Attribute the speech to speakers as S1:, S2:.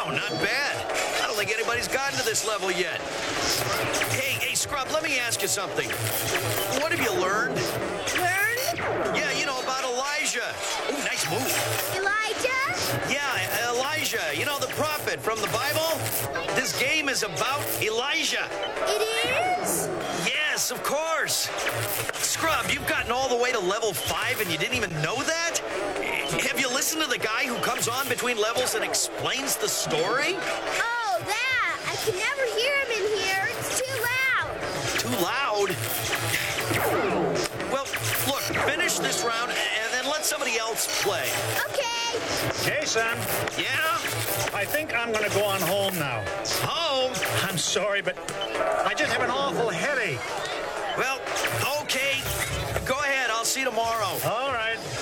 S1: Wow, not bad. I don't think anybody's gotten to this level yet. Hey, Scrub, let me ask you something. What have you learned?
S2: Learn?
S1: Yeah, you know, about Elijah. Ooh, nice move.
S2: Elijah?
S1: Yeah, Elijah, you know, the prophet from the Bible. This game is about Elijah.
S2: It is?
S1: Yes, of course. Scrub, you've gotten all the way to level 5 and you didn't even know that? Have you listened to the guy who comes on between levels and explains the story?
S2: Oh, that. I can never hear him in here. It's too loud.
S1: Too loud? Well, look, finish this round and then let somebody else play.
S2: Okay.
S3: Jason,
S1: Yeah?
S3: I think I'm going to go on home now.
S1: Home?
S3: I'm sorry, but I just have an awful headache.
S1: Well, okay. Go ahead. I'll see you tomorrow.
S3: All right.